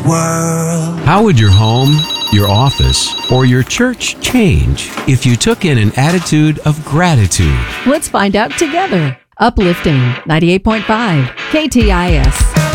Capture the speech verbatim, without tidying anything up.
world. How would your home, your office, or your church change if you took in an attitude of gratitude? Let's find out together. Uplifting ninety-eight point five K T I S.